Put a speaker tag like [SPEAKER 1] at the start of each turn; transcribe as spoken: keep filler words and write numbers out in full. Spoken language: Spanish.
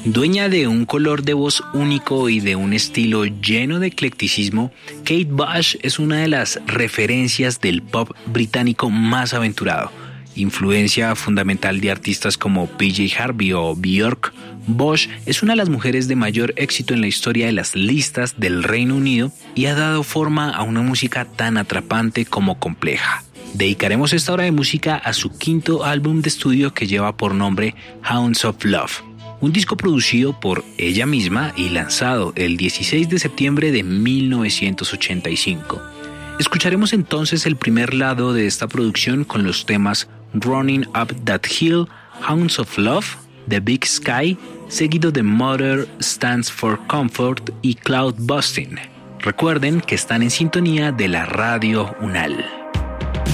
[SPEAKER 1] Dueña de un color de voz único y de un estilo lleno de eclecticismo, Kate Bush es una de las referencias del pop británico más aventurado. Influencia fundamental de artistas como P J Harvey o Björk, Bush es una de las mujeres de mayor éxito en la historia de las listas del Reino Unido y ha dado forma a una música tan atrapante como compleja. Dedicaremos esta hora de música a su quinto álbum de estudio que lleva por nombre Hounds of Love. Un disco producido por ella misma y lanzado el dieciséis de septiembre de mil novecientos ochenta y cinco. Escucharemos entonces el primer lado de esta producción con los temas Running Up That Hill, Hounds of Love, The Big Sky, seguido de Mother Stands for Comfort y Cloud Busting. Recuerden que están en sintonía de la Radio UNAL.